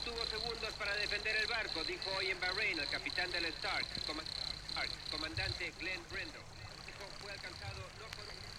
tuvo segundos para defender el barco, dijo hoy en Bahrein el capitán del Stark, comandante Glenn Brendo. Fue alcanzado no por un...